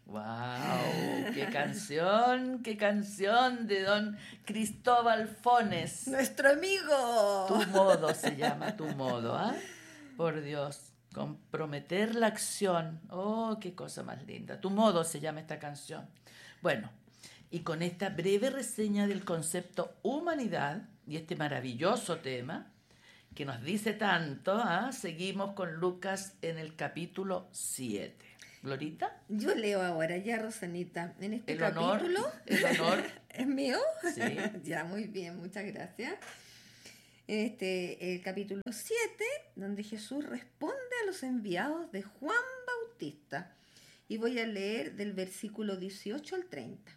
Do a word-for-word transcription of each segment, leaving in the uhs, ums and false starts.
¡Wow! ¡Qué canción! ¡Qué canción de don Cristóbal Fones! ¡Nuestro amigo! Tu modo se llama, tu modo, ¿ah? ¿eh? Por Dios, comprometer la acción. ¡Oh, qué cosa más linda! Tu modo se llama esta canción. Bueno, y con esta breve reseña del concepto humanidad y este maravilloso tema que nos dice tanto, ¿eh? Seguimos con Lucas en el capítulo siete. ¿Glorita? Yo leo ahora ya, Rosanita, en este el honor, capítulo. El honor. ¿Es mío? Sí. Ya, muy bien, muchas gracias. Este, el capítulo siete, donde Jesús responde a los enviados de Juan Bautista. Y voy a leer del versículo dieciocho al treinta.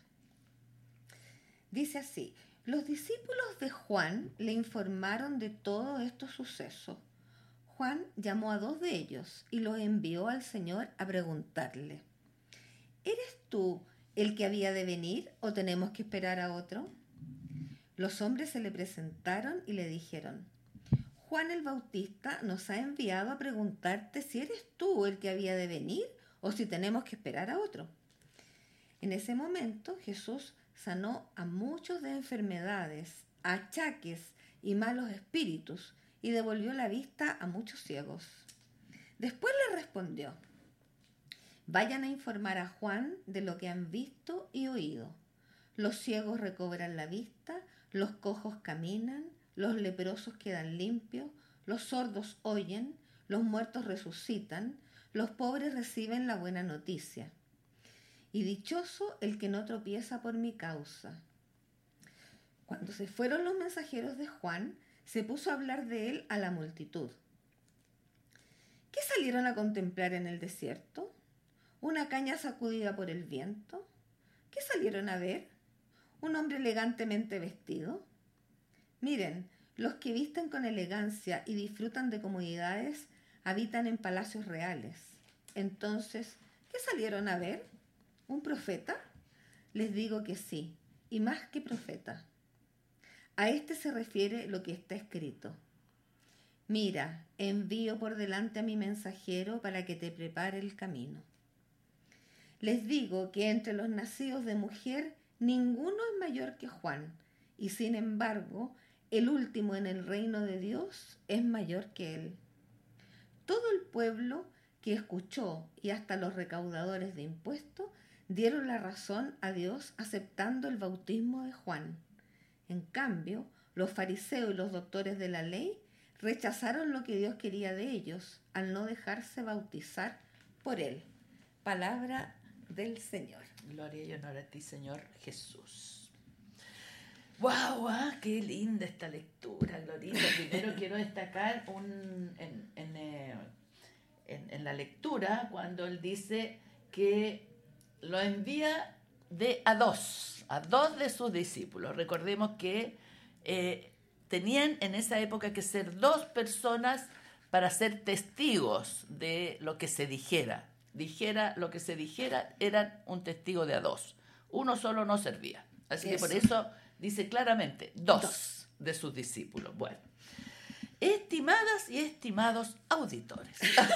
Dice así: los discípulos de Juan le informaron de todos estos sucesos. Juan llamó a dos de ellos y los envió al Señor a preguntarle: ¿eres tú el que había de venir o tenemos que esperar a otro? Los hombres se le presentaron y le dijeron: Juan el Bautista nos ha enviado a preguntarte si eres tú el que había de venir o si tenemos que esperar a otro. En ese momento Jesús sanó a muchos de enfermedades, achaques y malos espíritus, y devolvió la vista a muchos ciegos. Después le respondió: vayan a informar a Juan de lo que han visto y oído. Los ciegos recobran la vista, los cojos caminan, los leprosos quedan limpios, los sordos oyen, los muertos resucitan, los pobres reciben la buena noticia. Y dichoso el que no tropieza por mi causa. Cuando se fueron los mensajeros de Juan, se puso a hablar de él a la multitud. ¿Qué salieron a contemplar en el desierto? ¿Una caña sacudida por el viento? ¿Qué salieron a ver? ¿Un hombre elegantemente vestido? Miren, los que visten con elegancia y disfrutan de comodidades habitan en palacios reales. Entonces, ¿qué salieron a ver? ¿Un profeta? Les digo que sí, y más que profeta. A este se refiere lo que está escrito: mira, envío por delante a mi mensajero para que te prepare el camino. Les digo que entre los nacidos de mujer ninguno es mayor que Juan, y sin embargo, el último en el reino de Dios es mayor que él. Todo el pueblo que escuchó y hasta los recaudadores de impuestos dieron la razón a Dios aceptando el bautismo de Juan. En cambio, los fariseos y los doctores de la ley rechazaron lo que Dios quería de ellos al no dejarse bautizar por él. Palabra del Señor. Gloria y honor a ti, Señor Jesús. ¡Wow! Ah, ¡qué linda esta lectura, Glorita! Primero quiero destacar un, en, en, eh, en, en la lectura cuando él dice que lo envía de a dos, a dos de sus discípulos. Recordemos que eh, tenían en esa época que ser dos personas para ser testigos de lo que se dijera. Dijera lo que se dijera, eran un testigo de a dos. Uno solo no servía. Así eso. Que por eso dice claramente dos, dos de sus discípulos. Bueno, estimadas y estimados auditores,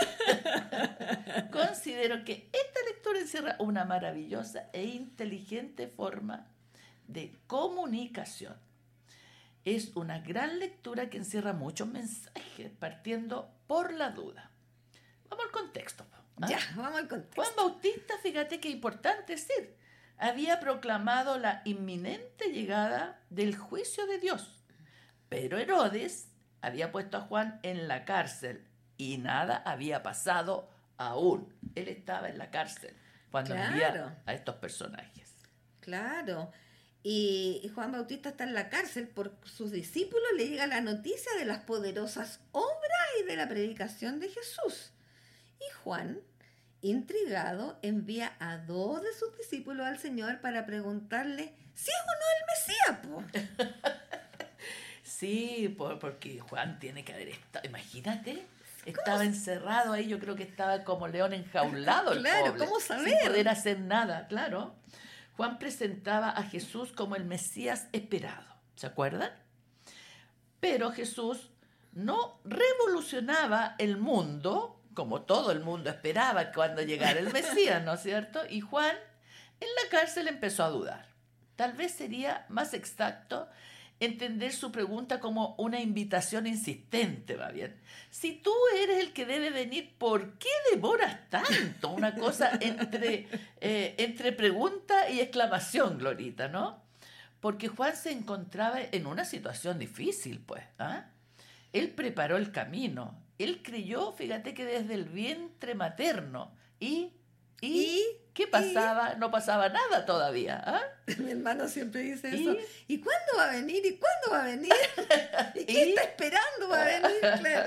considero que esta lectura encierra una maravillosa e inteligente forma de comunicación. Es una gran lectura que encierra muchos mensajes, partiendo por la duda. Vamos al contexto. ¿Ah? Ya, vamos al contexto. Juan Bautista, fíjate qué importante decir, había proclamado la inminente llegada del juicio de Dios, pero Herodes había puesto a Juan en la cárcel y nada había pasado aún. Él estaba en la cárcel cuando claro. envía a estos personajes. Claro. Y Juan Bautista está en la cárcel, por sus discípulos le llega la noticia de las poderosas obras y de la predicación de Jesús. Y Juan, intrigado, envía a dos de sus discípulos al Señor para preguntarle si es o no el Mesías, po. Sí, por, porque Juan tiene que haber estado, imagínate, estaba ¿Cómo? encerrado ahí, yo creo que estaba como león enjaulado el claro, pobre, ¿cómo saber? Sin poder hacer nada, claro. Juan presentaba a Jesús como el Mesías esperado, ¿se acuerdan? Pero Jesús no revolucionaba el mundo como todo el mundo esperaba cuando llegara el Mesías, ¿no es cierto? Y Juan en la cárcel empezó a dudar. Tal vez sería más exacto entender su pregunta como una invitación insistente, ¿va bien? Si tú eres el que debe venir, ¿por qué demoras tanto? Una cosa entre, eh, entre pregunta y exclamación, Glorita, ¿no? Porque Juan se encontraba en una situación difícil, pues, ¿ah? Él preparó el camino. Él creyó, fíjate que desde el vientre materno. ¿Y, y, ¿Y qué pasaba? ¿Y? No pasaba nada todavía. ¿Ah? Mi hermano siempre dice ¿Y? eso. ¿Y cuándo va a venir? ¿Y cuándo va a venir? ¿Y qué ¿Y? está esperando? ¿Va a venir? Claro.